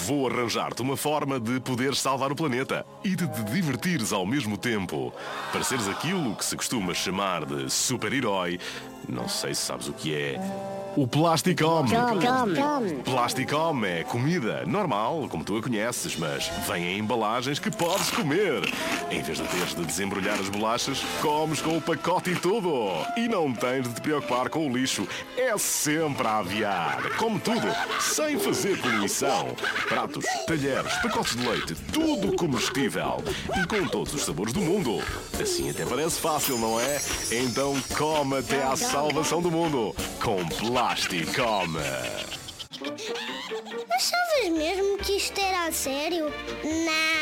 Vou arranjar-te uma forma de poderes salvar o planeta e de te divertires ao mesmo tempo. Para seres aquilo que se costuma chamar de super-herói, não sei se sabes o que é. O Plasticom. Plasticom é comida normal, como tu a conheces, mas vem em embalagens que podes comer. Em vez de teres de desembrulhar as bolachas, comes com o pacote e tudo. E não tens de te preocupar com o lixo. É sempre a aviar. Come tudo, sem fazer poluição. Pratos, talheres, pacotes de leite, tudo comestível. E com todos os sabores do mundo. Assim até parece fácil, não é? Então come até à salvação do mundo. Com Plasticom. Achavas mesmo que isto era a sério? Não.